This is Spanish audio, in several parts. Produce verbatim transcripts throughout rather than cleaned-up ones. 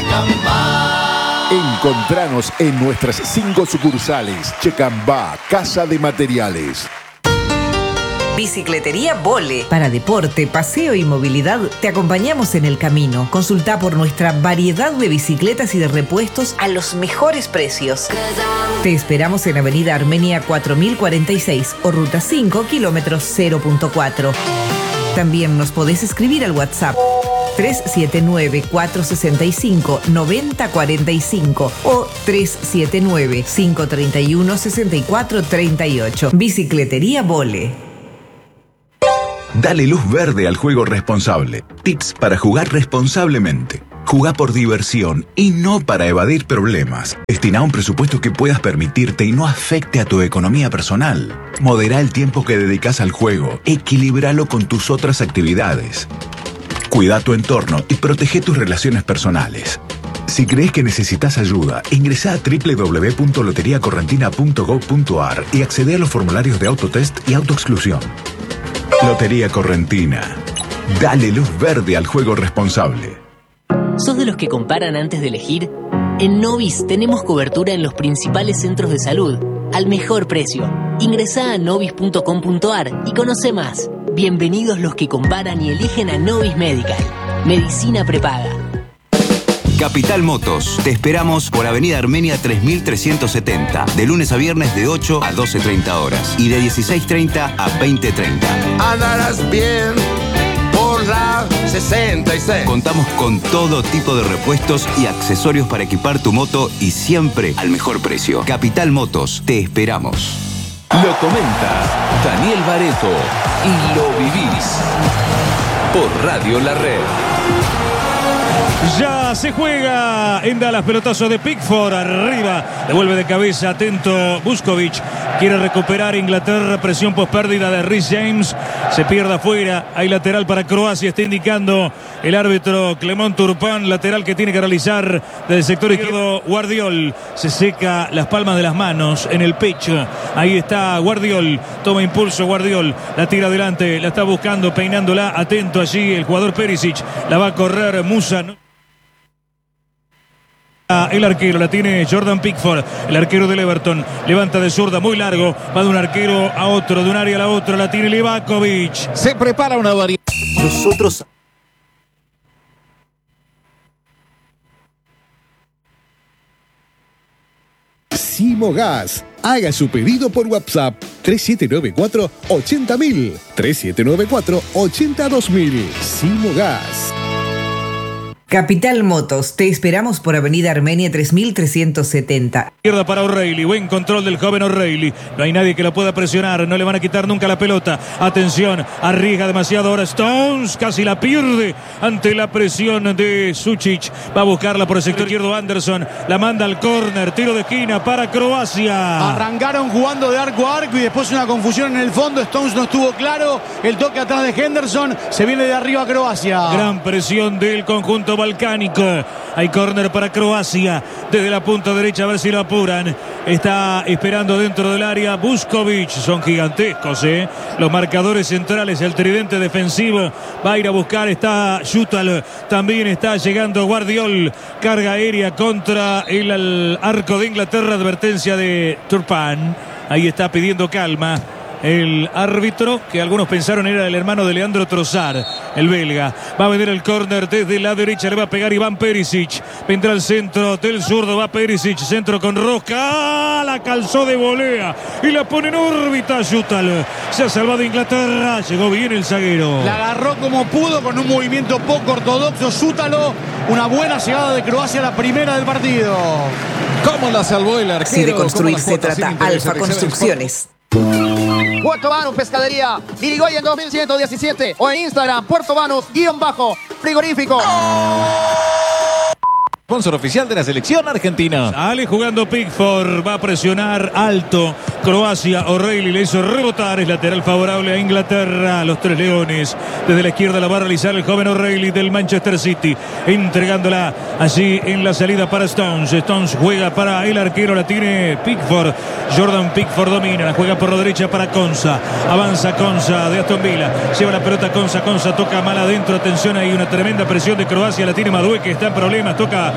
Encontranos en nuestras cinco sucursales. Checambá, Casa de Materiales. Bicicletería Vole. Para deporte, paseo y movilidad, te acompañamos en el camino. Consulta por nuestra variedad de bicicletas y de repuestos a los mejores precios. Te esperamos en Avenida Armenia cuatro mil cuarenta y seis o Ruta cinco, kilómetros cero punto cuatro. También nos podés escribir al WhatsApp tres siete nueve, cuatro seis cinco, nueve cero cuatro cinco o tres siete nueve, cinco tres uno, seis cuatro tres ocho. Bicicletería Vole. Dale luz verde al juego responsable. Tips para jugar responsablemente. Jugá por diversión y no para evadir problemas. Destina un presupuesto que puedas permitirte y no afecte a tu economía personal. Modera el tiempo que dedicas al juego. Equilíbralo con tus otras actividades. Cuida tu entorno y protege tus relaciones personales. Si crees que necesitas ayuda, ingresá a doble u doble u doble u punto lotería correntina punto gob punto ar y accede a los formularios de autotest y autoexclusión. Lotería Correntina. Dale luz verde al juego responsable. ¿Sos de los que comparan antes de elegir? En Novis tenemos cobertura en los principales centros de salud, al mejor precio. Ingresá a novis punto com punto ar y conoce más. Bienvenidos los que comparan y eligen a Novis Medical. Medicina prepaga. Capital Motos. Te esperamos por Avenida Armenia tres mil trescientos setenta. De lunes a viernes de ocho a doce treinta horas. Y de dieciséis treinta a veinte treinta. Andarás bien por la sesenta y seis. Contamos con todo tipo de repuestos y accesorios para equipar tu moto y siempre al mejor precio. Capital Motos. Te esperamos. Lo comenta Daniel Bareto y lo vivís por Radio La Red. Ya se juega en Dallas, pelotazo de Pickford, arriba, devuelve de cabeza, atento Vuskovic, quiere recuperar Inglaterra, presión post pérdida de Reece James, se pierde afuera, hay lateral para Croacia, está indicando el árbitro Clement Turpin, lateral que tiene que realizar desde el sector izquierdo Guardiol, se seca las palmas de las manos en el pecho, ahí está Guardiol, toma impulso Guardiol, la tira adelante, la está buscando, peinándola, atento allí el jugador Perisic, la va a correr Musa. El arquero la tiene Jordan Pickford, el arquero del Everton, levanta de zurda muy largo, va de un arquero a otro, de un área a la otra, la tiene Livakovic. Se prepara una variante. Nosotros... Simogas. Haga su pedido por WhatsApp tres siete nueve cuatro, ochenta mil, tres siete nueve cuatro, ochenta dos mil. Simogas. Capital Motos, te esperamos por Avenida Armenia tres mil trescientos setenta. Izquierda para O'Reilly, buen control del joven O'Reilly. No hay nadie que lo pueda presionar, no le van a quitar nunca la pelota. Atención, arriesga demasiado ahora Stones, casi la pierde ante la presión de Sučić. Va a buscarla por el sector izquierdo Anderson, la manda al córner, tiro de esquina para Croacia. Arrancaron jugando de arco a arco y después una confusión en el fondo. Stones no estuvo claro, el toque atrás de Henderson, se viene de arriba Croacia. Gran presión del conjunto balcánico. Hay córner para Croacia desde la punta derecha, a ver si lo apuran. Está esperando dentro del área Vuskovic. Son gigantescos, ¿eh? Los marcadores centrales, el tridente defensivo. Va a ir a buscar, está Yutal. También está llegando Guardiol. Carga aérea contra el, el arco de Inglaterra. Advertencia de Turpin. Ahí está pidiendo calma el árbitro, que algunos pensaron era el hermano de Leandro Trossard, el belga. Va a venir el córner desde la derecha, le va a pegar Iván Perisic. Vendrá el centro del zurdo, va Perisic, centro con rosca, la calzó de volea y la pone en órbita Yutal. Se ha salvado Inglaterra, llegó bien el zaguero. La agarró como pudo con un movimiento poco ortodoxo Zútalo. Una buena llegada de Croacia, la primera del partido. ¿Cómo la salvó el arquero? Si de construir se trata, Alfa Construcciones. Puerto Banús Pescadería, Irigoyen dos mil ciento diecisiete o en Instagram, Puerto Banús, guión bajo, frigorífico. Sponsor oficial de la selección argentina. Sale jugando Pickford, va a presionar alto Croacia. O'Reilly le hizo rebotar, es lateral favorable a Inglaterra. Los tres leones, desde la izquierda la va a realizar el joven O'Reilly del Manchester City, entregándola allí en la salida para Stones. Stones juega para el arquero, la tiene Pickford. Jordan Pickford domina, la juega por la derecha para Konsa. Avanza Konsa de Aston Villa, lleva la pelota Konsa, Konsa toca mal adentro, atención, hay una tremenda presión de Croacia, la tiene Madueke, está en problemas, toca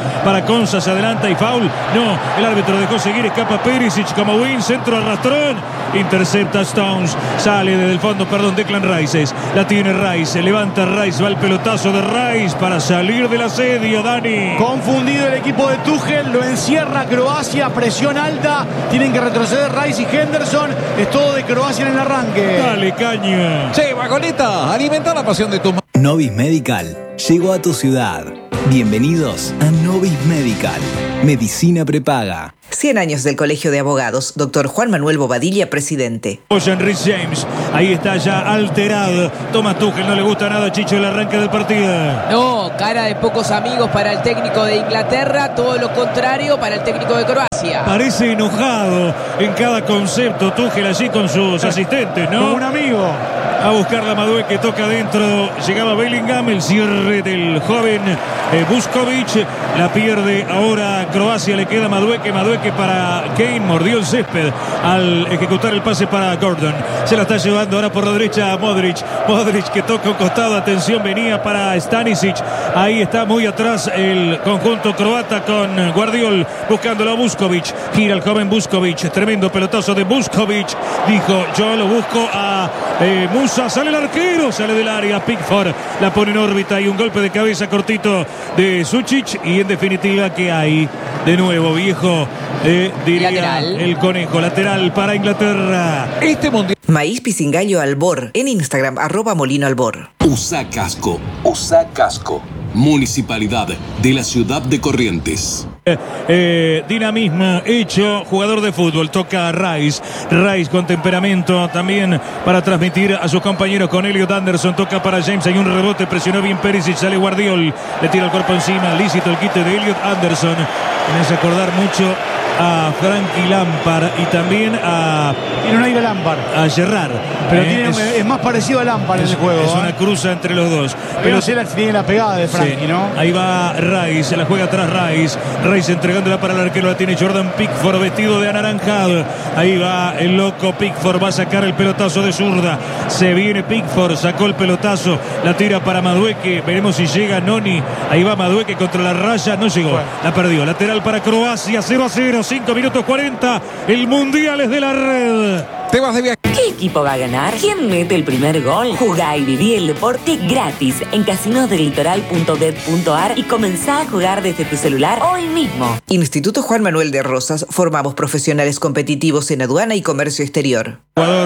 para Konsa, se adelanta y foul. No, el árbitro dejó seguir, escapa Perisic como win, centro arrastrón, intercepta Stones, sale desde el fondo, perdón, Declan Rice, la tiene Rice, se levanta Rice, va el pelotazo de Rice para salir del asedio, Dani. Confundido el equipo de Tuchel, lo encierra Croacia, presión alta, tienen que retroceder Rice y Henderson, es todo de Croacia en el arranque. Dale, caña. Che, vagoneta, alimenta la pasión de tu... Novis Medical llegó a tu ciudad. Bienvenidos a Novis Medical. Medicina prepaga. cien años del Colegio de Abogados. Doctor Juan Manuel Bobadilla, presidente. Ocean Rhys James, ahí está ya alterado. Thomas Tuchel, no le gusta nada, Chicho, el arranque del partido. No, cara de pocos amigos para el técnico de Inglaterra, todo lo contrario para el técnico de Croacia. Parece enojado en cada concepto Tuchel allí con sus asistentes, ¿no? Como un amigo. A buscar la Madueke, que toca adentro. Llegaba Bellingham, el cierre del joven eh, Vuskovic. La pierde ahora Croacia, le queda Madueke. Madueke para Kane, mordió el césped al ejecutar el pase para Gordon. Se la está llevando ahora por la derecha Modric. Modric que toca un costado, atención, venía para Stanisic. Ahí está muy atrás el conjunto croata con Guardiol buscándolo a Vuskovic. Gira el joven Vuskovic, tremendo pelotazo de Vuskovic. Dijo, yo lo busco a eh, Musa, sale el arquero, sale del área, Pickford la pone en órbita y un golpe de cabeza cortito de Sučić. Y en definitiva, ¿qué hay? De nuevo, viejo, eh, diría lateral. El conejo, lateral para Inglaterra. Este mundial. Maíz Pisingallo Albor, en Instagram, arroba Molino Albor. Usa casco, usa casco. Municipalidad de la ciudad de Corrientes. Eh, eh, dinamismo hecho, jugador de fútbol, toca a Rice. Rice con temperamento también para transmitir a sus compañeros con Elliot Anderson. Toca para James, hay un rebote, presionó bien Perisic, sale Guardiol, le tira el cuerpo encima, lícito el quite de Elliot Anderson. Me hace acordar mucho a Frankie Lampard y también a... Tiene un aire Lampard. A Gerrard. Pero eh, tiene, es, es más parecido a Lampard en el juego. Es ¿eh? una cruza entre los dos. Pero se la tiene la pegada de Frankie, sí, ¿no? Ahí va Rice, se la juega atrás Rice. Rice entregándola para el arquero, la tiene Jordan Pickford vestido de anaranjado. Ahí va el loco Pickford, va a sacar el pelotazo de zurda. Se viene Pickford, sacó el pelotazo, la tira para Madueke. Veremos si llega Noni. Ahí va Madueke contra la raya, no llegó, bueno. La perdió. Lateral para Croacia, cero a cero, cinco minutos cuarenta. El Mundial es de la red. Te vas de viaje. ¿Qué equipo va a ganar? ¿Quién mete el primer gol? Jugá y viví el deporte gratis en casinos del litoral punto bet punto ar y comenzá a jugar desde tu celular hoy mismo. Instituto Juan Manuel de Rosas, formamos profesionales competitivos en aduana y comercio exterior. Jugador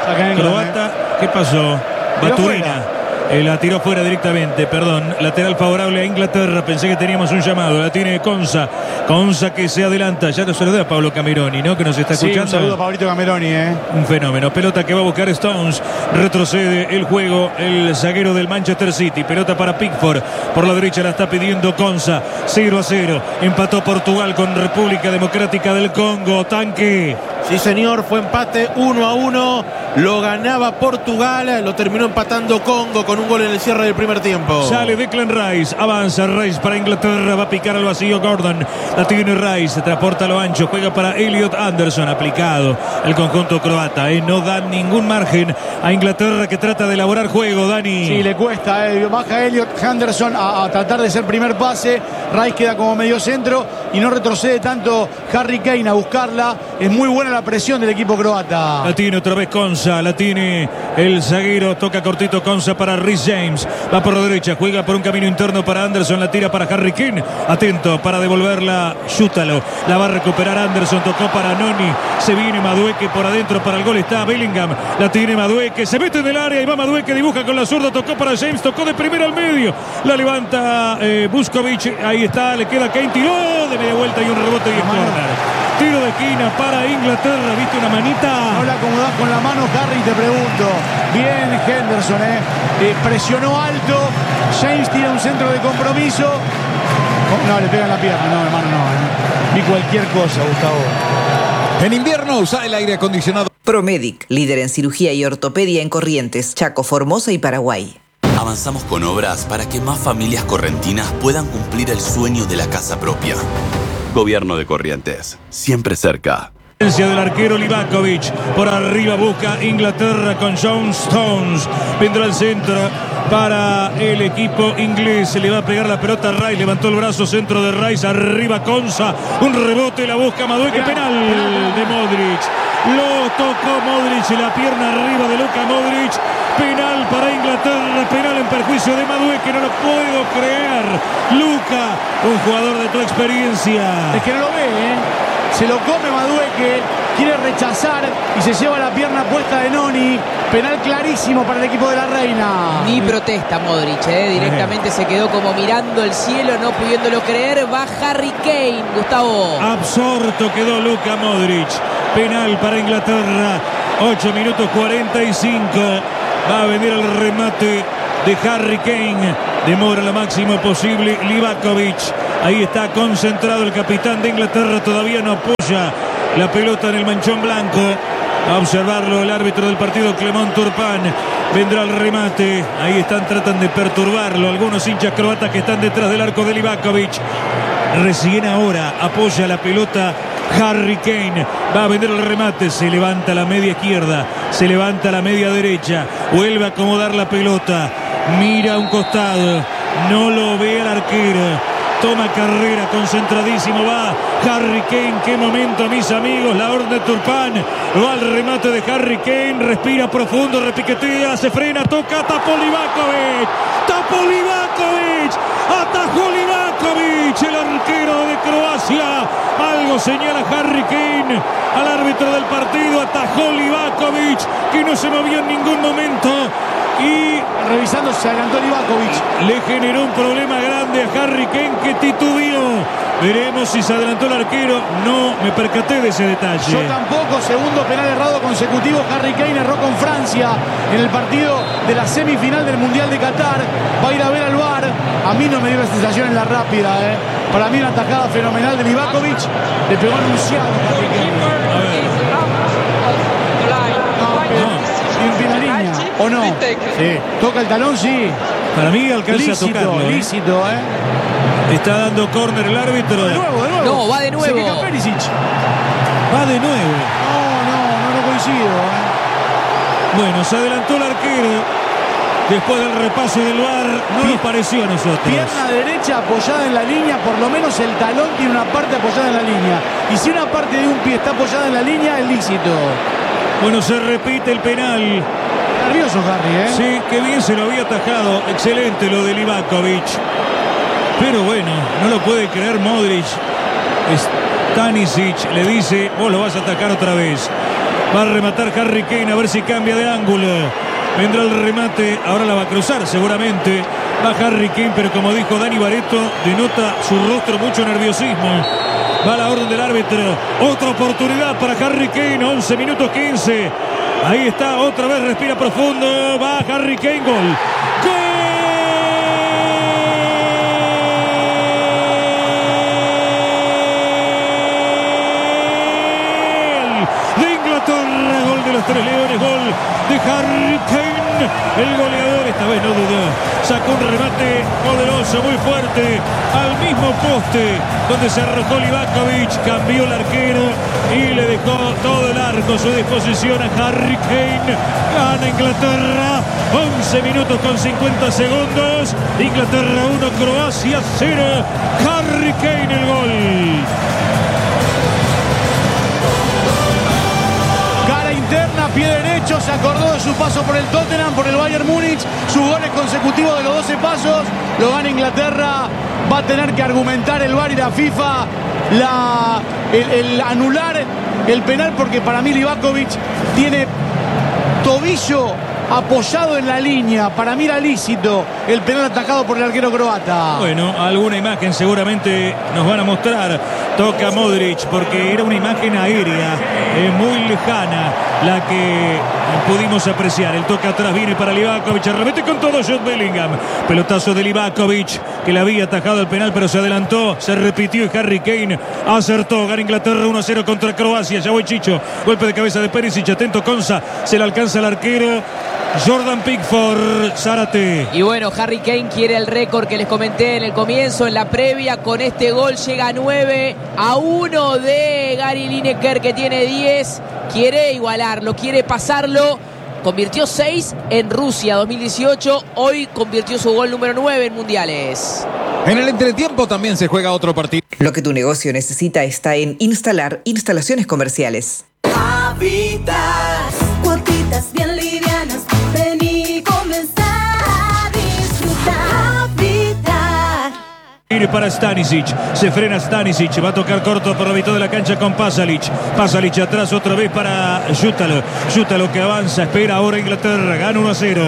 croata, ¿qué pasó? Baturina. Eh, la tiró fuera directamente, perdón. Lateral favorable a Inglaterra. Pensé que teníamos un llamado. La tiene Konsa. Konsa que se adelanta. Ya lo saludé a Pablo Cameroni, ¿no? Que nos está escuchando. Sí, un saludo a Pablito Cameroni, ¿eh? Un fenómeno. Pelota que va a buscar Stones. Retrocede el juego. El zaguero del Manchester City. Pelota para Pickford. Por la derecha la está pidiendo Konsa. cero a cero. Empató Portugal con República Democrática del Congo. Tanque. Sí, señor. Fue empate uno a uno. Lo ganaba Portugal. Lo terminó empatando Congo con un gol en el cierre del primer tiempo. Sale Declan Rice, avanza Rice para Inglaterra, va a picar al vacío Gordon, la tiene Rice, se transporta a lo ancho, juega para Elliot Anderson, aplicado el conjunto croata, eh, no da ningún margen a Inglaterra que trata de elaborar juego, Dani. Sí, le cuesta, eh. baja Elliot Anderson a, a tratar de ser primer pase, Rice queda como medio centro y no retrocede tanto Harry Kane a buscarla, es muy buena la presión del equipo croata. La tiene otra vez Konsa, la tiene el zaguero, toca cortito Konsa para Rhys James, va por la derecha, juega por un camino interno para Anderson, la tira para Harry Kane, atento para devolverla, Shútalo, la va a recuperar Anderson, tocó para Noni, se viene Madueke por adentro, para el gol está Bellingham, la tiene Madueke, se mete en el área y va Madueke, dibuja con la zurda, tocó para James, tocó de primera al medio, la levanta eh, Vuskovic, ahí está, le queda Kane, tiró de media vuelta y un rebote y un corner. Tiro de esquina para Inglaterra, ¿viste una manita? No la acomodás con la mano, Harry, te pregunto. Bien Henderson, ¿eh? eh presionó alto, James tira un centro de compromiso. Oh, no, le pega en la pierna, no, hermano, no. ¿eh? Vi cualquier cosa, Gustavo. En invierno usa el aire acondicionado. Promedic, líder en cirugía y ortopedia en Corrientes, Chaco, Formosa y Paraguay. Avanzamos con obras para que más familias correntinas puedan cumplir el sueño de la casa propia. Gobierno de Corrientes, siempre cerca. Del arquero Livakovic, por arriba busca Inglaterra con John Stones, vendrá al centro, para el equipo inglés. Se le va a pegar la pelota a Rice. Levantó el brazo, centro de Rice. Arriba Konsa. Un rebote, la busca Madueque. Penal de Modric. Lo tocó Modric. La pierna arriba de Luka Modric. Penal para Inglaterra. Penal en perjuicio de Madueque. No lo puedo creer. Luka, un jugador de tu experiencia. Es que no lo ve, ¿eh? Se lo come Madueque. Quiere rechazar y se lleva la pierna puesta de Noni. Penal clarísimo para el equipo de la Reina. Ni protesta Modric, ¿eh? Directamente se quedó como mirando el cielo, no pudiéndolo creer. Va Harry Kane, Gustavo. Absorto quedó Luka Modric. Penal para Inglaterra. ocho minutos cuarenta y cinco. Va a venir el remate de Harry Kane. Demora lo máximo posible Livakovic. Ahí está concentrado el capitán de Inglaterra. Todavía no apoya la pelota en el manchón blanco. A observarlo el árbitro del partido, Clement Turpin. Vendrá el remate. Ahí están, tratan de perturbarlo algunos hinchas croatas que están detrás del arco de Livakovic. Recién ahora apoya la pelota Harry Kane. Va a vender el remate. Se levanta la media izquierda. Se levanta la media derecha. Vuelve a acomodar la pelota. Mira a un costado. No lo ve al arquero. Toma carrera, concentradísimo va Harry Kane. Qué momento, mis amigos. La orden de Turpin. Va al remate de Harry Kane. Respira profundo, repiquetea, se frena, toca, tapó Livakovic. Tapó Livakovic. Atajó Livakovic, el arquero de Croacia. Algo señala Harry Kane al árbitro del partido. Atajó Livakovic, que no se movió en ningún momento. Y revisando se adelantó Livakovic. Le generó un problema grande a Harry Kane, que titubeó. Veremos si se adelantó el arquero. No me percaté de ese detalle. Yo tampoco. Segundo penal errado consecutivo. Harry Kane erró con Francia en el partido de la semifinal del Mundial de Qatar. Va a ir a ver al V A R. A mí no me dio la sensación en la rápida, ¿eh? Para mí una atajada fenomenal de Livakovic. Le pegó anunciado a Harry Kane. En la línea, ¿o no? Sí. Toca el talón, sí. Para mí alcanza lícito, a tocarlo. ¿eh? Lícito, ¿eh? Está dando córner el árbitro. De nuevo, de nuevo. No, va de nuevo. Se queja Perisic. Va de nuevo. No, no, no lo coincido. ¿eh? Bueno, se adelantó el arquero. Después del repaso del V A R, no nos pareció a nosotros. Pierna derecha apoyada en la línea, por lo menos el talón tiene una parte apoyada en la línea. Y si una parte de un pie está apoyada en la línea, es lícito. Bueno, se repite el penal. Nervioso Harry, ¿eh? Sí, qué bien se lo había atajado. Excelente lo de Livakovic. Pero bueno, no lo puede creer Modric. Stanisic le dice, vos lo vas a atacar otra vez. Va a rematar Harry Kane, a ver si cambia de ángulo. Vendrá el remate, ahora la va a cruzar seguramente. Va Harry Kane, pero como dijo Dani Barreto, denota su rostro mucho nerviosismo. Va la orden del árbitro. Otra oportunidad para Harry Kane. once minutos quince. Ahí está, otra vez respira profundo. Va Harry Kane, gol. ¡Gol! De Inglaterra, gol de los Tres Leones, gol de Harry Kane. El goleador esta vez no dudó. Sacó un remate poderoso, muy fuerte, al mismo poste donde se arrojó Livakovic. Cambió el arquero y le dejó todo el arco a su disposición a Harry Kane. Gana Inglaterra. once minutos con cincuenta segundos. Inglaterra uno, Croacia cero. Harry Kane el gol. Cara interna, pie derecho, se acordó de su paso por el Tottenham, por el Bayern Múnich, sus goles consecutivos de los doce pasos, lo gana Inglaterra. Va a tener que argumentar el V A R y la FIFA la, el, el anular el penal, porque para mí Livakovic tiene tobillo apoyado en la línea. Para mí era lícito el penal atajado por el arquero croata. Bueno, alguna imagen seguramente nos van a mostrar. Toca Modric, porque era una imagen aérea, eh, muy lejana, la que pudimos apreciar. El toque atrás viene para Livakovic, remete con todo Jude Bellingham. Pelotazo de Livakovic, que le había atajado el penal, pero se adelantó, se repitió y Harry Kane acertó. Gana Inglaterra uno a cero contra Croacia. Ya voy Chicho, golpe de cabeza de Perisic, atento Konsa, se le alcanza el arquero Jordan Pickford. Zárate. Y bueno, Harry Kane quiere el récord que les comenté en el comienzo, en la previa. Con este gol llega a nueve a uno de Gary Lineker, que tiene diez. Quiere igualarlo, quiere pasarlo. convirtió seis en Rusia dos mil dieciocho. Hoy convirtió su gol número nueve en mundiales. En el entretiempo también se juega otro partido. Lo que tu negocio necesita está en Instalar Instalaciones Comerciales. Habitat, cuotitas bien livianas, ven y comenzar a disfrutar. Habitat. Viene para Stanisic, se frena Stanisic, va a tocar corto por la mitad de la cancha con Pasalic. Pasalic atrás otra vez para Jutalo. Jutalo que avanza, espera ahora Inglaterra, gana uno a cero.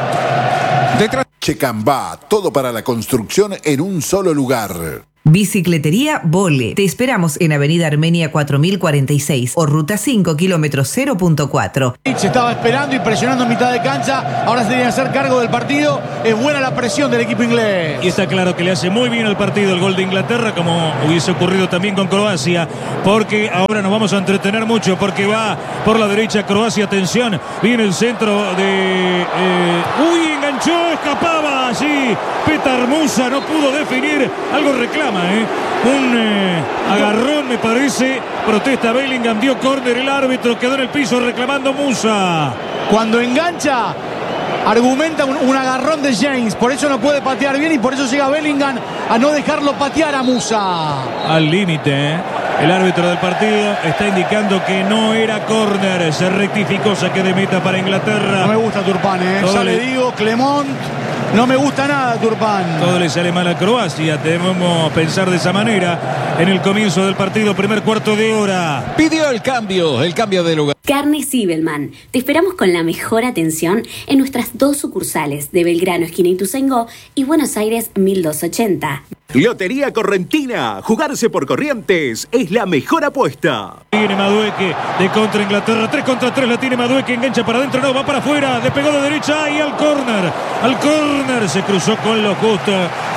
Detrás. Checambá, todo para la construcción en un solo lugar. Bicicletería Vole. Te esperamos en Avenida Armenia cuatro mil cuarenta y seis o Ruta cinco, kilómetro cero punto cuatro. Se estaba esperando y presionando en mitad de cancha. Ahora se tiene que hacer cargo del partido. Es buena la presión del equipo inglés. Y está claro que le hace muy bien al partido el gol de Inglaterra, como hubiese ocurrido también con Croacia, porque ahora nos vamos a entretener mucho, porque va por la derecha Croacia. Atención, viene el centro de... Eh, uy, enganchó, escapaba allí Petar Musa, no pudo definir. Algo reclama. ¿Eh? Un eh, agarrón me parece, protesta Bellingham, dio córner el árbitro, quedó en el piso reclamando Musa. Cuando engancha, argumenta un, un agarrón de James, por eso no puede patear bien y por eso llega Bellingham a no dejarlo patear a Musa. Al límite, ¿eh? El árbitro del partido está indicando que no era córner, se rectificó, saque de meta para Inglaterra. No me gusta Turpán, ¿eh? Ya le digo, Clemont. No me gusta nada, Turpán. Todo le sale mal a Croacia, debemos pensar de esa manera. En el comienzo del partido, primer cuarto de hora. Pidió el cambio, el cambio de lugar. Carne Sibelman. Te esperamos con la mejor atención en nuestras dos sucursales de Belgrano, esquina Ituzaingó, y Buenos Aires mil doscientos ochenta. Lotería Correntina. Jugarse por Corrientes es la mejor apuesta. Viene Madueque de contra Inglaterra. tres contra tres la tiene Madueque. Engancha para adentro. No, va para afuera. Le pegó de derecha y al córner. Al córner se cruzó con lo justo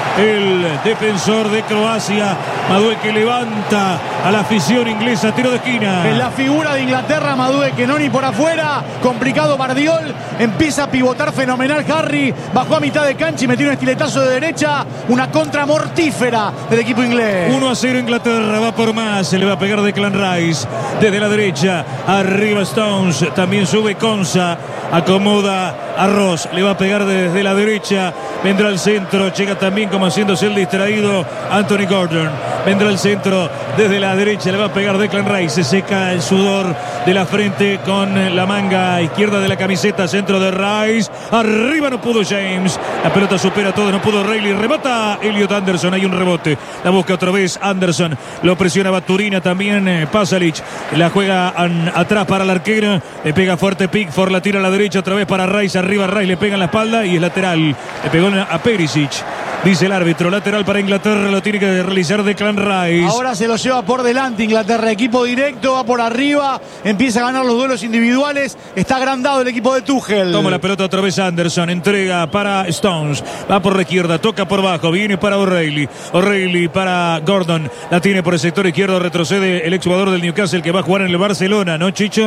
el defensor de Croacia. Madueque levanta a la afición inglesa. Tiro de esquina. En la figura de Inglaterra, Madueque. No ni por afuera. Complicado Bardiol. Empieza a pivotar fenomenal Harry. Bajó a mitad de cancha y metió un estiletazo de derecha. Una contra mortífera del equipo inglés. uno a cero Inglaterra, va por más, se le va a pegar Declan Rice desde la derecha, arriba Stones, también sube Konsa, acomoda a Ross, le va a pegar desde la derecha, vendrá al centro, llega también como haciéndose el distraído Anthony Gordon, vendrá al centro desde la derecha, le va a pegar Declan Rice, se seca el sudor de la frente con la manga izquierda de la camiseta, centro de Rice, arriba no pudo James, la pelota supera todo, no pudo Reilly, remata Elliot Anderson, hay un rebote, la busca otra vez Anderson, lo presiona Baturina también, eh, Pasalic, la juega an, atrás para el arquero, le pega fuerte Pickford, la tira a la derecha otra vez para Rice, arriba Rice, le pega en la espalda y es lateral, le pegó a Perisic. Dice el árbitro, lateral para Inglaterra, lo tiene que realizar Declan Rice. Ahora se lo lleva por delante Inglaterra, equipo directo, va por arriba, empieza a ganar los duelos individuales, está agrandado el equipo de Tuchel. Toma la pelota otra vez Anderson, entrega para Stones, va por la izquierda, toca por bajo, viene para O'Reilly, O'Reilly para Gordon, la tiene por el sector izquierdo, retrocede el exjugador del Newcastle que va a jugar en el Barcelona, ¿no, Chicho?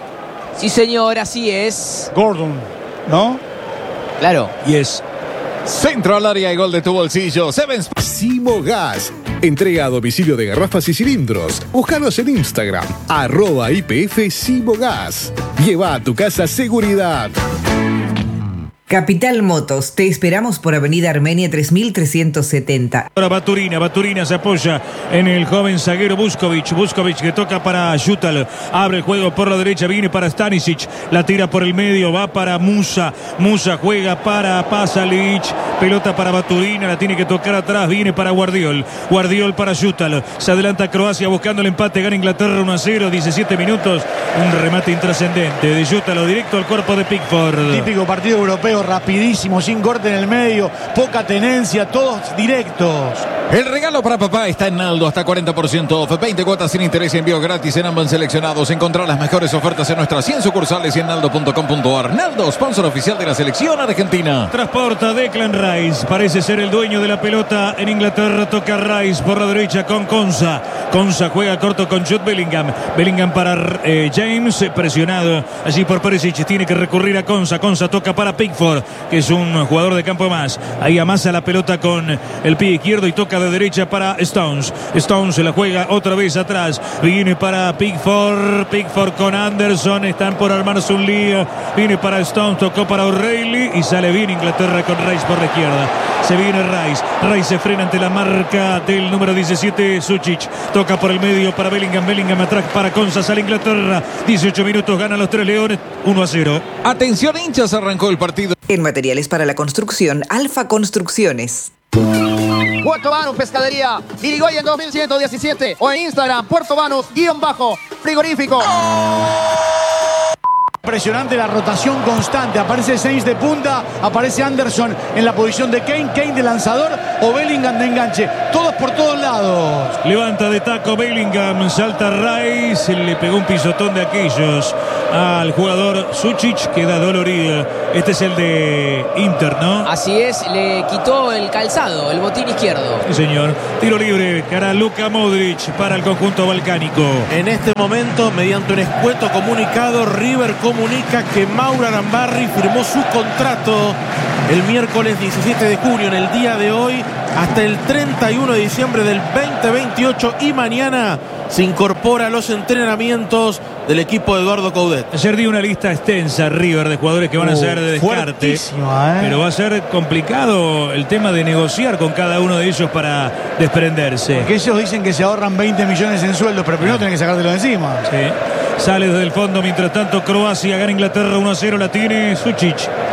Sí, señor, así es. Gordon, ¿no? Claro. Yes. Centro al área y gol de tu bolsillo. Sevens. Simogas. Entrega a domicilio de garrafas y cilindros. Búscanos en Instagram. Arroba I P F Simogas. Lleva a tu casa seguridad. Capital Motos, te esperamos por Avenida Armenia tres mil trescientos setenta. Ahora Baturina, Baturina se apoya en el joven zaguero Vuskovic, Vuskovic que toca para Jutalo, abre el juego por la derecha, viene para Stanisic, la tira por el medio, va para Musa, Musa juega para Pasalic, pelota para Baturina, la tiene que tocar atrás, viene para Guardiol, Guardiol para Jutalo, se adelanta Croacia buscando el empate, gana Inglaterra uno a cero, diecisiete minutos, un remate intrascendente de Jutalo directo al cuerpo de Pickford. Típico partido europeo, rapidísimo, sin corte en el medio, poca tenencia, todos directos. El regalo para papá está en Naldo, hasta cuarenta por ciento off, veinte cuotas sin interés y envío gratis en ambos seleccionados. Encontrar las mejores ofertas en nuestras cien sucursales y en naldo punto com punto ar. Naldo, sponsor oficial de la selección argentina. Transporta Declan Rice, parece ser el dueño de la pelota en Inglaterra, toca Rice por la derecha con Konsa. Konsa juega corto con Jude Bellingham. Bellingham para eh, James, presionado allí por Perisic, tiene que recurrir a Konsa. Konsa toca para Pickford, que es un jugador de campo más. Ahí amasa la pelota con el pie izquierdo y toca toca de derecha para Stones. Stones se la juega otra vez atrás. Viene para Pickford. Pickford con Anderson. Están por armarse un lío. Viene para Stones. Tocó para O'Reilly. Y sale bien Inglaterra con Rice por la izquierda. Se viene Rice. Rice se frena ante la marca del número diecisiete, Sučić. Toca por el medio para Bellingham. Bellingham atrás para Konsa. Sale Inglaterra. dieciocho minutos. Ganan los tres leones. uno a cero. Atención, hinchas. Arrancó el partido. En materiales para la construcción, Alfa Construcciones. Puerto Banús Pescadería, Irigoyen dos mil ciento diecisiete o en Instagram, Puerto Banús, guión bajo, frigorífico. Impresionante la rotación constante. Aparece Sainz de punta, aparece Anderson en la posición de Kane, Kane de lanzador o Bellingham de enganche. Todos por todos lados. Levanta de taco Bellingham, salta Rice, le pegó un pisotón de aquellos al jugador Sučić, queda dolorido. Este es el de Inter, ¿no? Así es, le quitó el calzado, el botín izquierdo. Sí, señor. Tiro libre, cara Luka Modric para el conjunto balcánico. En este momento, mediante un escueto comunicado, River comunica que Mauro Arambarri firmó su contrato el miércoles diecisiete de junio, en el día de hoy, hasta el treinta y uno de diciembre del veinte veintiocho, y mañana se incorpora a los entrenamientos del equipo de Eduardo Coudet. Ayer dio una lista extensa River de jugadores que van a ser de descarte, ¿eh? Pero va a ser complicado el tema de negociar con cada uno de ellos para desprenderse. Porque ellos dicen que se ahorran veinte millones en sueldos, pero primero tienen que sacártelo de encima. Sí. Sale desde el fondo, mientras tanto Croacia gana Inglaterra uno a cero, la tiene Sučić.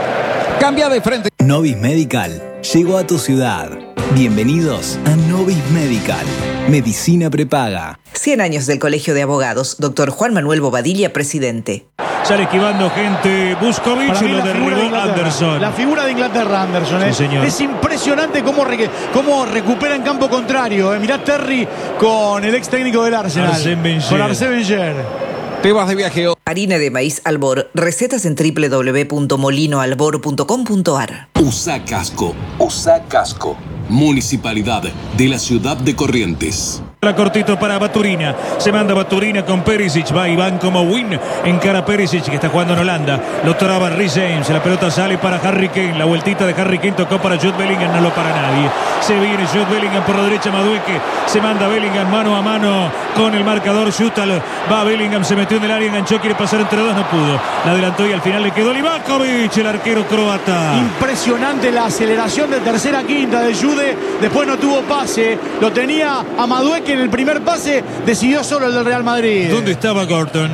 Cambia de frente. Novis Medical llegó a tu ciudad. Bienvenidos a Novis Medical. Medicina prepaga. cien años del Colegio de Abogados. Doctor Juan Manuel Bobadilla, presidente. Sale esquivando gente Vuskovic y lo derribó de Anderson. La figura de Inglaterra, Anderson. Sí, ¿eh? señor. Es impresionante cómo, re, cómo recupera en campo contrario. ¿eh? Mirá Terry con el ex técnico del Arsenal. Arsène Wenger. Con Arsène Wenger. Te vas de viaje. Harina de maíz Albor. Recetas en doble u doble u doble u punto molino albor punto com punto ar. Usa casco. Usa casco. Municipalidad de la ciudad de Corrientes. Cortito para Baturina. Se manda Baturina con Perisic. Va Iván como win. Encara Perisic, que está jugando en Holanda. Lo traba Reece James. La pelota sale para Harry Kane. La vueltita de Harry Kane tocó para Jude Bellingham. No lo para nadie. Se viene Jude Bellingham por la derecha. Madueque. Se manda Bellingham mano a mano con el marcador. Schutel. Va Bellingham. Se metió en el área. Enganchó. Quiere pasar entre dos. No pudo. La adelantó y al final le quedó Livakovic, el arquero croata. Impresionante la aceleración de tercera a quinta de Jude. Después no tuvo pase. Lo tenía a Madueque en el primer pase, decidió solo el del Real Madrid. ¿Dónde estaba Gordon?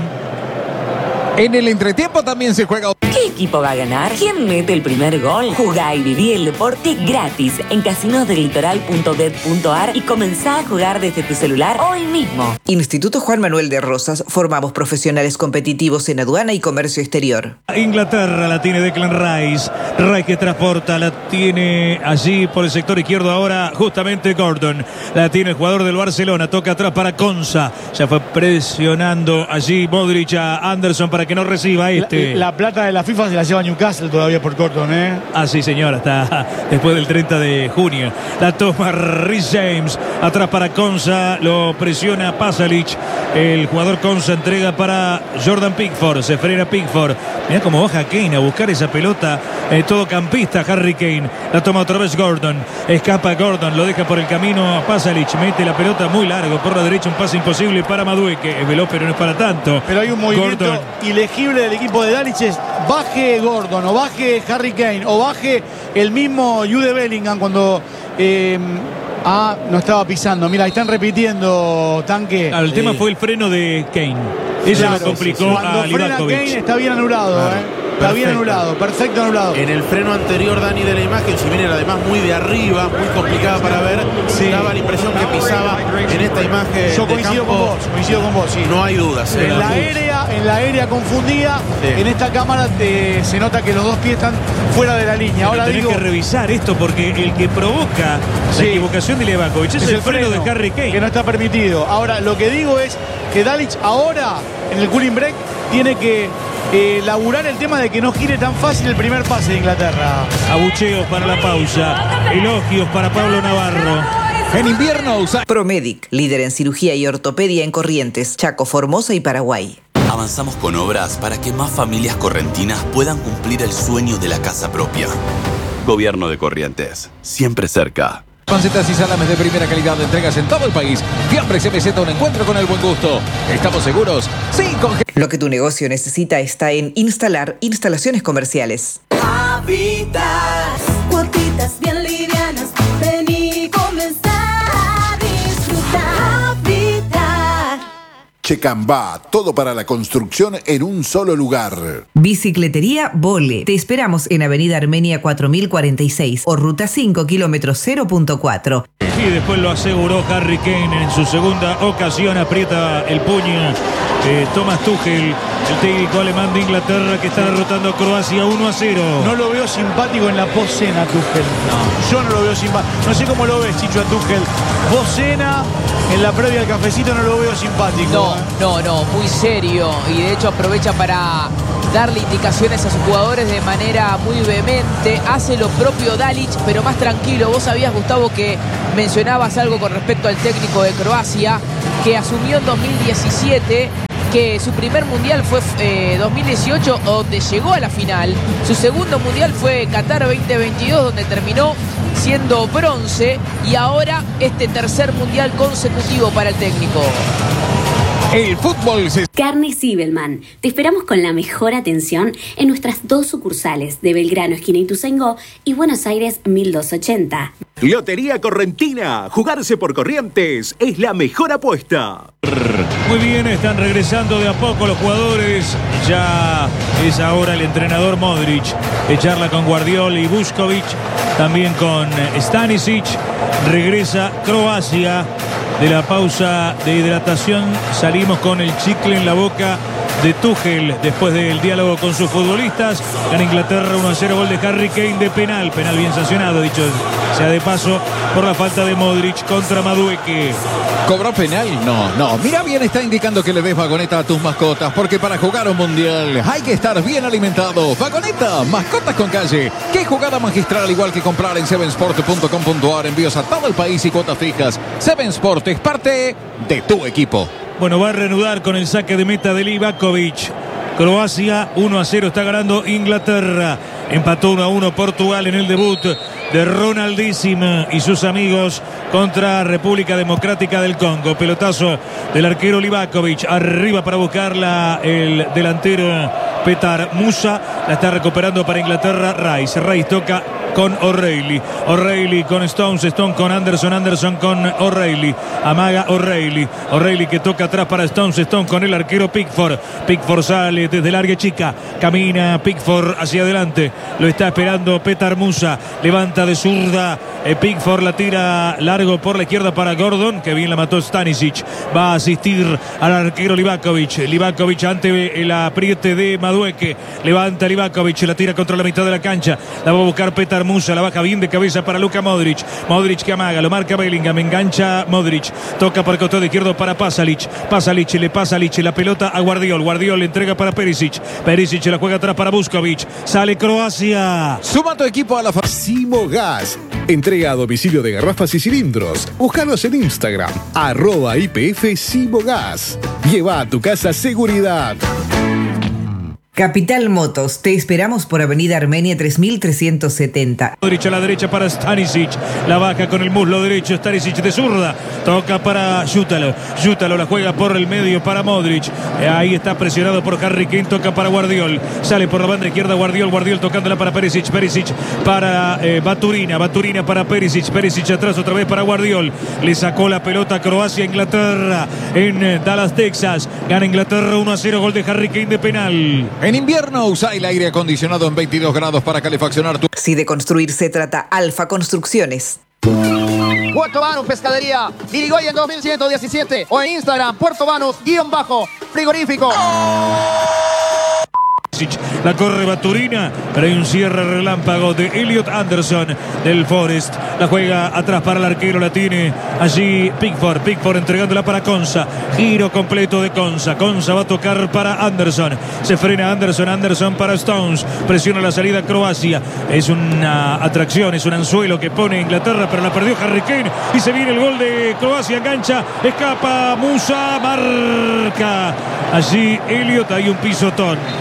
En el entretiempo también se juega. ¿Qué equipo va a ganar? ¿Quién mete el primer gol? Jugá y viví el deporte gratis en casinos del litoral punto bet punto ar y comenzá a jugar desde tu celular hoy mismo. Instituto Juan Manuel de Rosas. Formamos profesionales competitivos en aduana y comercio exterior. Inglaterra la tiene Declan Rice. Rice que transporta, la tiene allí por el sector izquierdo ahora justamente Gordon. La tiene el jugador del Barcelona. Toca atrás para Konsa. Ya fue presionando allí Modric a Anderson para que no reciba este. La, la plata de la FIFA se la lleva Newcastle todavía por Gordon, ¿eh? Ah, sí, señor, hasta después del treinta de junio. La toma Reece James. Atrás para Konsa. Lo presiona Pasalic. El jugador Konsa entrega para Jordan Pickford. Se frena Pickford. Mirá cómo baja Kane a buscar esa pelota. Eh, todo campista Harry Kane. La toma otra vez Gordon. Escapa Gordon. Lo deja por el camino a Pasalic. Mete la pelota muy largo por la derecha. Un pase imposible para Madueque. Es veloz, pero no es para tanto. Pero hay un movimiento Gordon. ilegible del equipo de Dalic. Baje Gordon o baje Harry Kane o baje el mismo Jude Bellingham cuando eh, ah, no estaba pisando. Mira, están repitiendo, Tanque. Ah, el sí. tema fue el freno de Kane. Eso Claro, lo complicó cuando a frena Livakovic. Kane está bien anulado, Claro. ¿eh? Está bien Perfecto. anulado, perfecto anulado. En el freno anterior, Dani, de la imagen, si viene además muy de arriba, muy complicada para ver, Sí. daba la impresión que pisaba en esta imagen. Yo de coincido campo. con vos, coincido con vos, sí. No hay dudas. ¿eh? En la aérea, en la aérea confundida, Sí. en esta cámara te- se nota que los dos pies están fuera de la línea. Ahora Tenés digo, que revisar esto porque el que provoca Sí. la equivocación de Livakovic es, el freno, de Harry Kane. que no está permitido. Ahora, lo que digo es que Dalic ahora, en el cooling break, tiene que eh, laburar el tema de que no gire tan fácil el primer pase de Inglaterra. Abucheos para la pausa. Elogios para Pablo Navarro. En invierno usa Promedic, líder en cirugía y ortopedia en Corrientes, Chaco, Formosa y Paraguay. Avanzamos con obras para que más familias correntinas puedan cumplir el sueño de la casa propia. Gobierno de Corrientes, siempre cerca. Pancetas y salames de primera calidad de entregas en todo el país. Fiambres M Z, un encuentro con el buen gusto. ¿Estamos seguros? Sí, con... Lo que tu negocio necesita está en Instalar Instalaciones Comerciales. Habitat, cuotitas bien livianas, ven y comenzá a disfrutar. Habitat. Checambá, todo para la construcción en un solo lugar. Bicicletería Vole. Te esperamos en Avenida Armenia cuatro mil cuarenta y seis o Ruta cinco, kilómetro cero punto cuatro. Y después lo aseguró Harry Kane en su segunda ocasión. Aprieta el puño eh, Thomas Tuchel, el técnico alemán de Inglaterra, que está derrotando a Croacia uno a cero. No lo veo simpático en la postcena, Tuchel. No, yo no lo veo simpático. No sé cómo lo ves, Chicho, a Tuchel. Postcena, en la previa al cafecito, no lo veo simpático. No, ¿eh? no, no, muy serio. Y de hecho aprovecha para darle indicaciones a sus jugadores de manera muy vehemente. Hace lo propio Dalic, pero más tranquilo. Vos sabías, Gustavo, que mencionabas algo con respecto al técnico de Croacia, que asumió en dos mil diecisiete, que su primer mundial fue eh, dos mil dieciocho, donde llegó a la final. Su segundo mundial fue Qatar veinte veintidós, donde terminó siendo bronce. Y ahora este tercer mundial consecutivo para el técnico. El fútbol se... Carne Zibelman. Te esperamos con la mejor atención en nuestras dos sucursales de Belgrano, esquina Ituzaingó, y Buenos Aires mil doscientos ochenta. Lotería Correntina. Jugarse por Corrientes es la mejor apuesta. Muy bien, están regresando de a poco los jugadores. Ya es ahora el entrenador Modric que charla con Guardiola y Vuskovic, también con Stanisic. Regresa Croacia de la pausa de hidratación. Salimos con el chicle en la boca de Tuchel después del diálogo con sus futbolistas. Gana Inglaterra uno a cero, gol de Harry Kane de penal. Penal bien sancionado, dicho sea de paso, por la falta de Modric contra Madueke. ¿Cobró penal? No, no. Mira bien, está indicando que le des vagoneta a tus mascotas, porque para jugar un mundial hay que estar bien alimentado. Vagoneta, mascotas con calle. Qué jugada magistral, igual que comprar en seven sport punto com punto a r. Envíos a todo el país y cuotas fijas. seven Sport es parte de tu equipo. Bueno, va a reanudar con el saque de meta de Livakovic. Croacia uno a cero está ganando Inglaterra. Empató uno a uno Portugal en el debut de Ronaldísimo y sus amigos contra República Democrática del Congo. Pelotazo del arquero Livakovic. Arriba para buscarla el delantero Petar Musa. La está recuperando para Inglaterra Rice. Rice toca con O'Reilly. O'Reilly con Stones. Stone con Anderson. Anderson con O'Reilly. Amaga O'Reilly. O'Reilly que toca atrás para Stones. Stone con el arquero Pickford. Pickford sale desde el área chica. Camina Pickford hacia adelante. Lo está esperando Petar Musa. Levanta de zurda. Eh, Pickford la tira largo por la izquierda para Gordon. Que bien la mató Stanisic. Va a asistir al arquero Livakovic. Livakovic ante el apriete de Madueke. Levanta Livakovic. La tira contra la mitad de la cancha. La va a buscar Petar Musa. La baja bien de cabeza para Luka Modric. Modric que amaga. Lo marca Bellingham. Engancha Modric. Toca por el costado izquierdo para Pasalic. Pasalic le pasa la pelota a Guardiol. Guardiol le entrega para Perisic. Perisic la juega atrás para Vuskovic. Sale Croacia. Suma tu equipo a la fa- Simo Gas. Entrega a domicilio de garrafas y cilindros. Búscanos en Instagram. Arroba I P F Simo Gas. Lleva a tu casa seguridad. Capital Motos, te esperamos por Avenida Armenia tres mil trescientos setenta. Modric a la derecha para Stanisic. La baja con el muslo derecho. Stanisic de zurda. Toca para Jutalo. Jutalo la juega por el medio para Modric. Ahí está presionado por Harry Kane. Toca para Guardiol. Sale por la banda izquierda Guardiol. Guardiol tocándola para Perisic. Perisic para eh, Baturina. Baturina para Perisic. Perisic atrás otra vez para Guardiol. Le sacó la pelota a Croacia. Inglaterra en eh, Dallas, Texas. Gana Inglaterra uno a cero. Gol de Harry Kane de penal. En invierno usa el aire acondicionado en veintidós grados para calefaccionar tu... Si de construir se trata, Alfa Construcciones. Puerto Banus Pescadería, Irigoyen dos mil ciento diecisiete o en Instagram, Puerto Banus, guión bajo, frigorífico. La corre Baturina, pero hay un cierre relámpago de Elliot Anderson del Forest. La juega atrás para el arquero, la tiene allí Pickford. Pickford entregándola para Konsa. Giro completo de Konsa. Konsa va a tocar para Anderson. Se frena Anderson. Anderson para Stones. Presiona la salida Croacia. Es una atracción, es un anzuelo que pone Inglaterra, pero la perdió Harry Kane. Y se viene el gol de Croacia. Engancha, escapa Musa, marca allí Elliot. Hay un pisotón. Finalmente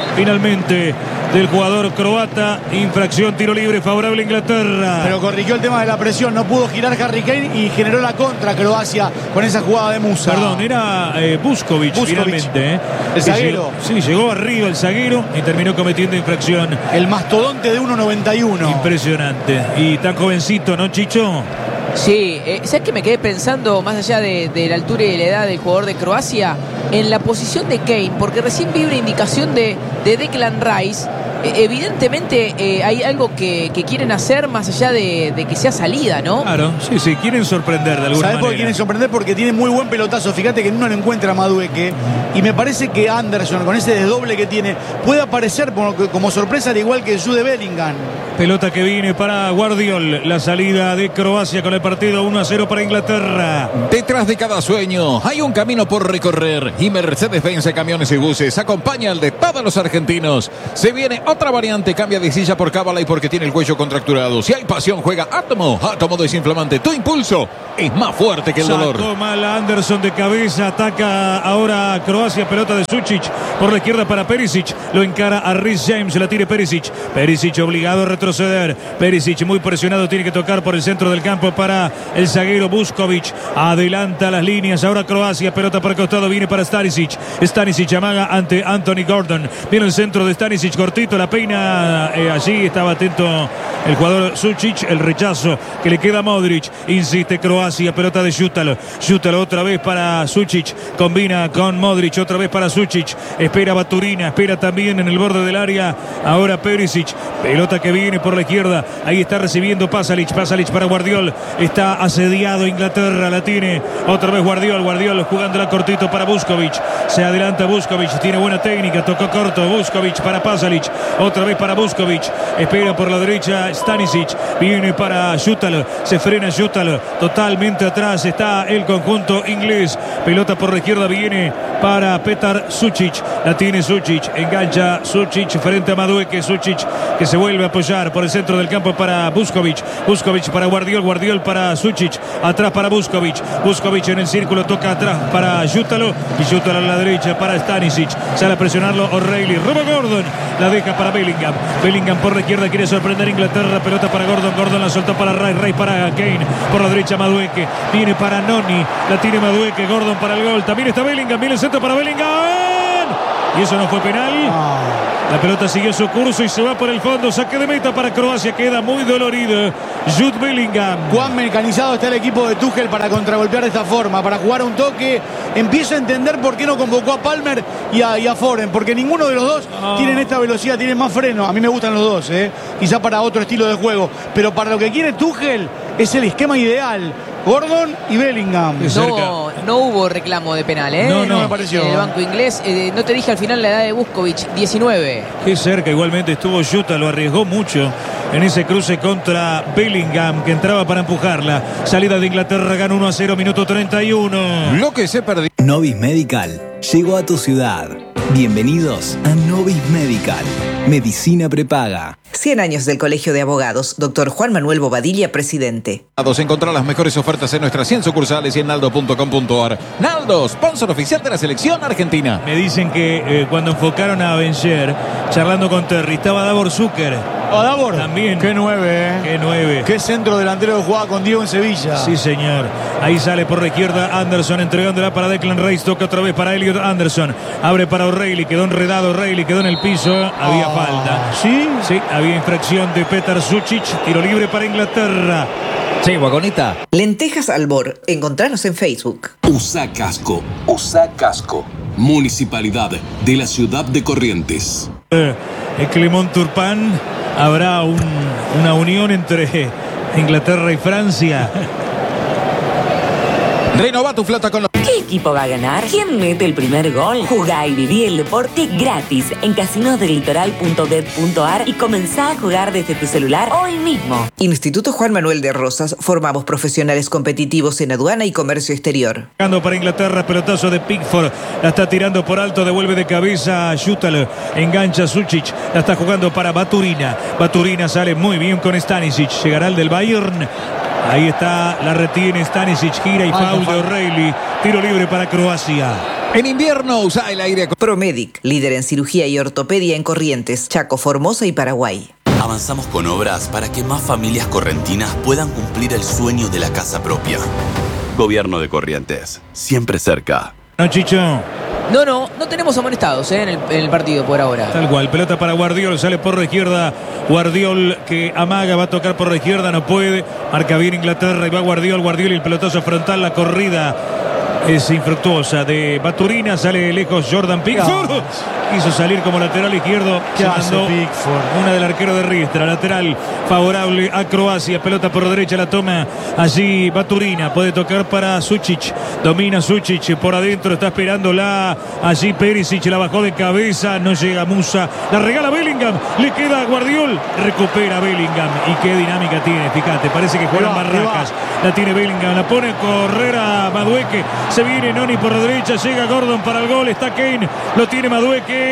finalmente del jugador croata. Infracción, tiro libre favorable a Inglaterra. Pero corrigió el tema de la presión, no pudo girar Harry Kane y generó la contra Croacia con esa jugada de Musa. Perdón, era eh, Vuskovic, finalmente. ¿eh? El zaguero. Llegó, sí, llegó arriba el zaguero y terminó cometiendo infracción. El mastodonte de uno noventa y uno. Impresionante. Y tan jovencito, ¿no, Chicho? Sí, eh, ¿sabes qué me quedé pensando, más allá de, de la altura y de la edad del jugador de Croacia? En la posición de Kane, porque recién vi una indicación de, de Declan Rice. Eh, evidentemente eh, hay algo que, que quieren hacer más allá de, de que sea salida, ¿no? Claro, sí, sí, quieren sorprender de alguna ¿Sabés manera. por qué quieren sorprender? Porque tiene muy buen pelotazo. Fíjate que en uno lo encuentra Madueke. Y me parece que Anderson, con ese desdoble que tiene, puede aparecer como, como sorpresa, al igual que Jude Bellingham. Pelota que viene para Guardiol. La salida de Croacia con el partido uno a cero para Inglaterra. Detrás de cada sueño hay un camino por recorrer. Y Mercedes-Benz Camiones y Buses acompaña al de todos los argentinos. Se viene otra variante, cambia de silla por cábala y porque tiene el cuello contracturado. Si hay pasión, juega Átomo. Átomo desinflamante. Tu impulso es más fuerte que el dolor. Sacó mal Anderson de cabeza. Ataca ahora Croacia. Pelota de Sučić por la izquierda para Perisic. Lo encara a Rhys James. La tire Perisic. Perisic obligado a retroceder. Perisic muy presionado. Tiene que tocar por el centro del campo para el zaguero Vuskovic. Adelanta las líneas. Ahora Croacia. Pelota para el costado. Viene para Stanisic. Stanisic amaga ante Anthony Gordon. Viene el centro de Stanisic. Cortito. La peina eh, allí. Estaba atento el jugador Sučić. El rechazo que le queda a Modric. Insiste Croacia. Pelota de Jutalo. Jutalo otra vez para Sučić. Combina con Modric. Otra vez para Sučić. Espera Baturina. Espera también en el borde del área. Ahora Perisic. Pelota que viene por la izquierda. Ahí está recibiendo Pasalic. Pasalic para Guardiol. Está asediado Inglaterra. La tiene otra vez Guardiol. Guardiol jugándola cortito para Vuskovic. Se adelanta Vuskovic. Tiene buena técnica. Tocó corto. Vuskovic para Pasalic. Otra vez para Vuskovic. Espera por la derecha Stanisic. Viene para Jutalo. Se frena Jutalo. Totalmente atrás está el conjunto inglés. Pelota por la izquierda viene para Petar Sučić. La tiene Sučić. Engancha Sučić frente a Madueke. Sučić que se vuelve a apoyar por el centro del campo para Vuskovic. Vuskovic para Guardiol. Guardiol para Sučić. Atrás para Vuskovic. Vuskovic en el círculo. Toca atrás para Jutalo. Y Jutalo a la derecha para Stanisic. Sale a presionarlo O'Reilly. Roba Gordon. La deja para Bellingham. Bellingham por la izquierda quiere sorprender a Inglaterra. Pelota para Gordon. Gordon la soltó para Rice. Rice para Kane. Por la derecha Madueke. Viene para Noni. La tiene Madueke. Gordon para el gol. También está Bellingham. Viene el centro para Bellingham. Y eso no fue penal. La pelota siguió su curso y se va por el fondo. Saque de meta para Croacia. Queda muy dolorido Jude Bellingham. Cuán mecanizado está el equipo de Tuchel para contragolpear de esta forma, para jugar un toque. Empiezo a entender por qué no convocó a Palmer y a, y a Foren, porque ninguno de los dos oh. tienen esta velocidad, tienen más freno. A mí me gustan los dos, ¿eh? Quizá para otro estilo de juego. Pero para lo que quiere Tuchel es el esquema ideal. Gordon y Bellingham. No, no hubo reclamo de penal, ¿eh? No, no, no me pareció. En el banco inglés, eh, no te dije al final la edad de Vuskovic, diecinueve. Qué cerca igualmente estuvo Jutta, lo arriesgó mucho en ese cruce contra Bellingham, que entraba para empujarla. Salida de Inglaterra, gana uno a cero, minuto treinta y uno. Lo que se perdió. Novis Medical llegó a tu ciudad. Bienvenidos a Novis Medical. Medicina prepaga. cien años del Colegio de Abogados. Doctor Juan Manuel Bobadilla, presidente. Encontrar las mejores ofertas en nuestras cien sucursales y en naldo punto com punto ar. Naldo, sponsor oficial de la selección argentina. Me dicen que eh, cuando enfocaron a Bencher, charlando con Terry, estaba Davor Zucker. ¿O Davor? También. Qué nueve, ¿eh? Qué nueve. Qué centro delantero que jugaba con Diego en Sevilla. Sí, señor. Ahí sale por la izquierda Anderson, entregándola para Declan Rice. Toca otra vez para Elliot Anderson. Abre para O'Reilly. Quedó enredado O'Reilly. Quedó en el piso. Había oh. falta. ¿Sí? Sí, había infracción de Petar Sučić. Tiro libre para Inglaterra. Sí, Guagonita. Lentejas Albor. Encontranos en Facebook. Usa casco. Usa casco. Municipalidad de la ciudad de Corrientes. Eh, Clement Turpin. Habrá un, una unión entre Inglaterra y Francia. Renova tu flota con los... ¿Qué equipo va a ganar? ¿Quién mete el primer gol? Jugá y viví el deporte gratis en casinos del litoral punto bet punto ar y comenzá a jugar desde tu celular hoy mismo. Instituto Juan Manuel de Rosas. Formamos profesionales competitivos en aduana y comercio exterior. Jugando para Inglaterra, pelotazo de Pickford. La está tirando por alto, devuelve de cabeza a Jutalo. Engancha Sučić. La está jugando para Baturina. Baturina sale muy bien con Stanisic. Llegará el del Bayern. Ahí está, la retiene Stanisic, gira y foul de O'Reilly. Tiro libre para Croacia. En invierno usa el aire. Promedic, líder en cirugía y ortopedia en Corrientes, Chaco, Formosa y Paraguay. Avanzamos con obras para que más familias correntinas puedan cumplir el sueño de la casa propia. Gobierno de Corrientes, siempre cerca. No, Chicho. No, no, no tenemos amonestados ¿eh? en, el, en el partido por ahora. Tal cual, pelota para Guardiol, sale por la izquierda. Guardiol que amaga, va a tocar por la izquierda, no puede. Marca bien Inglaterra y va Guardiol, Guardiol y el pelotazo frontal, la corrida es infructuosa de Baturina, sale lejos Jordan Pickford. Quiso salir como lateral izquierdo. ¿Qué se hace mandó Pickford? una del arquero de Riestra. Lateral favorable a Croacia. Pelota por derecha, la toma allí Baturina. Puede tocar para Sučić. Domina Sučić por adentro. Está esperándola allí Perisic. La bajó de cabeza. No llega Musa. La regala Bellingham. Le queda a Guardiol. Recupera Bellingham. Y qué dinámica tiene. Fíjate, parece que juegan barracas. La tiene Bellingham. La pone a correr a Madueke. Se viene Noni por la derecha. Llega Gordon para el gol. Está Kane. Lo tiene Madueke.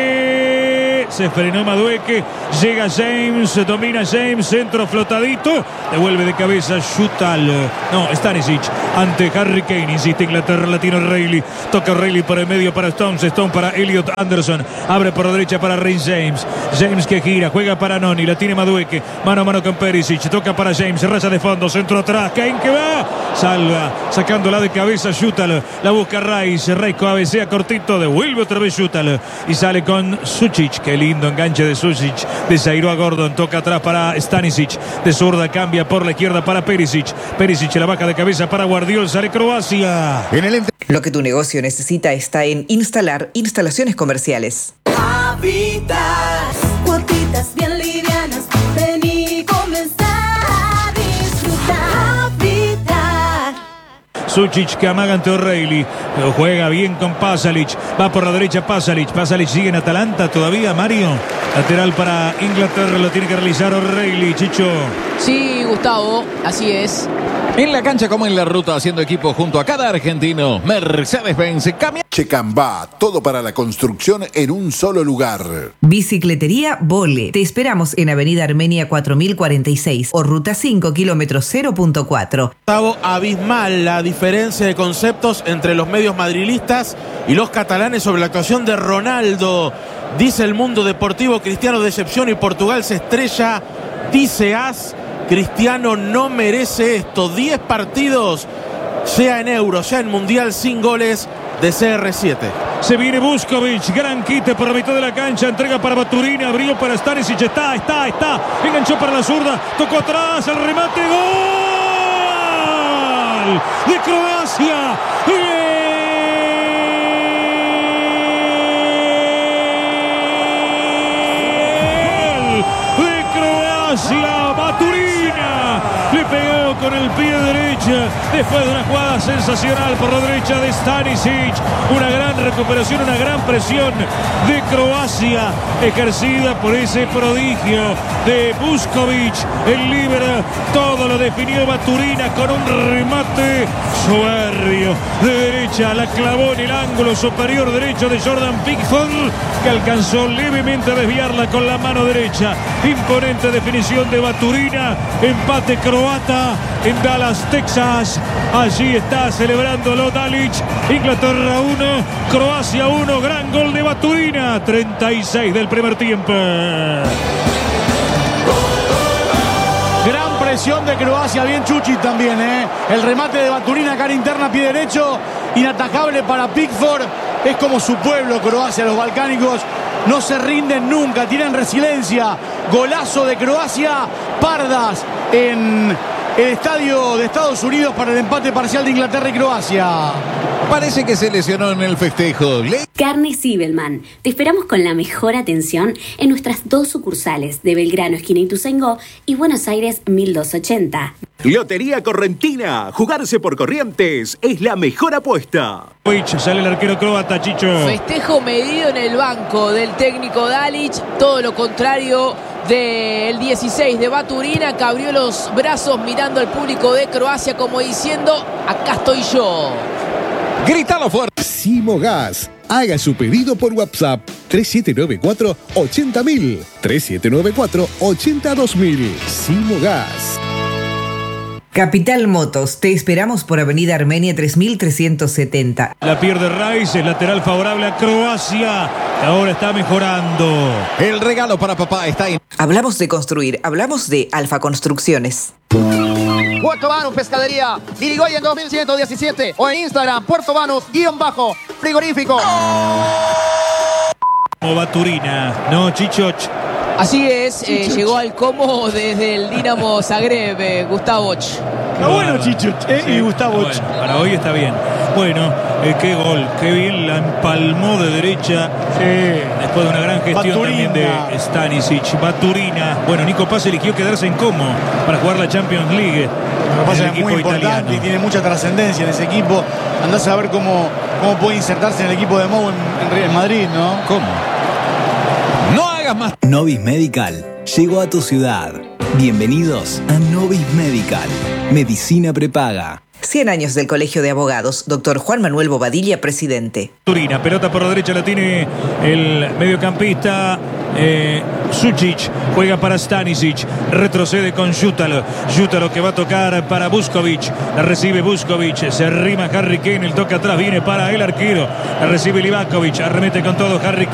Se frenó Madueke. Llega James. Domina James. Centro flotadito. Devuelve de cabeza Schutal. No, Stanisic. Ante Harry Kane. Insiste Inglaterra. La tiene Reilly. Toca Reilly por el medio para Stones. Stone para Elliot Anderson. Abre por la derecha para Reece James. James que gira. Juega para Noni. La tiene Madueke. Mano a mano con Perisic. Toca para James. Raya de fondo. Centro atrás. Kane que va. Salva. Sacándola de cabeza Schutal. La busca Rice. Rice cabecea cortito. Devuelve otra vez Schutal. Y sale con Sučić. Qué lindo enganche de Sučić. Desairó a Gordon. Toca atrás para Stanisic. De zurda cambia por la izquierda para Perisic. Perisic la baja de cabeza para Guardiol. Sale Croacia. En el ent- Lo que tu negocio necesita está en Instalar Instalaciones Comerciales. Habitas, cuotitas bien livianas, ven y comenzá a disfrutar. Habitar. Sučić que amaga ante O'Reilly. Pero juega bien con Pasalic. Va por la derecha Pasalic. Pasalic sigue en Atalanta todavía, Mario. Lateral para Inglaterra. Lo tiene que realizar O'Reilly, Chicho. Sí, Gustavo, así es. En la cancha como en la ruta, haciendo equipo junto a cada argentino. Mercedes-Benz cambia. Checambá, todo para la construcción en un solo lugar. Bicicletería Vole. Te esperamos en Avenida Armenia cuatro mil cuarenta y seis o Ruta cinco, kilómetro cero punto cuatro. Gustavo, abismal la diferencia de conceptos entre los medios madrilistas y los catalanes sobre la actuación de Ronaldo. Dice El Mundo Deportivo, Cristiano decepción y Portugal se estrella. Dice AS, Cristiano no merece esto. diez partidos, sea en Euro, sea en Mundial, sin goles de C R siete. Se viene Vuskovic, gran quite por la mitad de la cancha, entrega para Baturina, abrió para Stanisic, está, está, está, enganchó para la zurda, tocó atrás, el remate, gol de Croacia, ¡Gol! De Croacia, Baturina, le pegó con el pie derecho, después de una jugada sensacional por la derecha de Stanisic, una gran recuperación, una gran presión de Croacia, ejercida por ese prodigio de Vuskovic, el líbero, todo lo definió Baturina con un remate soberbio de derecha, la clavó en el ángulo superior derecho de Jordan Pickford, que alcanzó levemente a desviarla con la mano derecha. Imponente definición de Baturina, empate croata en Dallas, Texas. Allí está celebrándolo Dalic. Inglaterra uno, Croacia uno, gran gol de Baturina, treinta y seis del primer tiempo. Gran presión de Croacia, bien Chuchi también, ¿eh? El remate de Baturina, cara interna, pie derecho, inatajable para Pickford. Es como su pueblo, Croacia, los balcánicos no se rinden nunca, tienen resiliencia. Golazo de Croacia, Pardas en el estadio de Estados Unidos para el empate parcial de Inglaterra y Croacia. Parece que se lesionó en el festejo. Le- Carne Zibelman. Te esperamos con la mejor atención en nuestras dos sucursales de Belgrano, esquina Ituzaingó, y Buenos Aires mil doscientos ochenta. Lotería Correntina. Jugarse por Corrientes es la mejor apuesta. Sale el arquero croata, Chicho. Festejo medido en el banco del técnico Dalic. Todo lo contrario del dieciséis de Baturina, que abrió los brazos mirando al público de Croacia como diciendo: acá estoy yo. Grítalo fuerte. Simogas. Haga su pedido por WhatsApp tres siete nueve cuatro ochenta mil. tres siete nueve cuatro ochenta dos mil. Simogas. Capital Motos, te esperamos por Avenida Armenia tres mil trescientos setenta. La pierde Rice, es lateral favorable a Croacia, que ahora está mejorando. El regalo para papá está en... Hablamos de construir, hablamos de Alfa Construcciones. Puerto Banus Pescadería, Irigoyen dos mil ciento diecisiete o en Instagram, Puerto Banus, guión bajo, frigorífico. Como Baturina, no, Chichoch. Así es, eh, llegó al Como desde el Dinamo Zagreb, eh, Gustavo. Está bueno, Chicho, eh, Sí, y Gustavo. bueno, para hoy está bien. Bueno, eh, qué gol, qué bien la empalmó de derecha. Sí. Después de una gran gestión Baturina. también de Stanisic. Baturina. Bueno, Nico Paz eligió quedarse en Como para jugar la Champions League. Lo que pasa es que es muy importante y tiene mucha trascendencia en ese equipo. Andás a ver cómo, cómo puede insertarse en el equipo de Mou en, en, en Madrid, ¿no? ¿Cómo? No hagas más. Novis Medical llegó a tu ciudad. Bienvenidos a Novis Medical. Medicina prepaga. cien años del Colegio de Abogados. Doctor Juan Manuel Bobadilla, presidente. Turina, pelota por la derecha la tiene el mediocampista eh, Sucic, juega para Stanisic, retrocede con Jutalo, Jutalo que va a tocar para Vuskovic, la recibe Vuskovic, se arrima Harry Kane, el toque atrás viene para el arquero, la recibe Livakovic, arremete con todo Harry Kane.